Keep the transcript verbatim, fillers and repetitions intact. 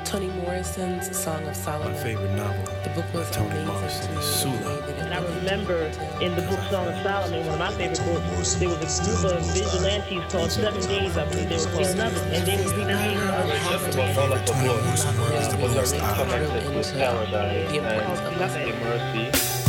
Toni Morrison's Song of Solomon. My favorite novel. The book was Toni amazing Morrison to me. is Sula. And I remember in the book Song of Solomon, one of my favorite books, there was a group of vigilantes called Seven Days, I believe they were called, and they would be named Really into the importance of Mercy.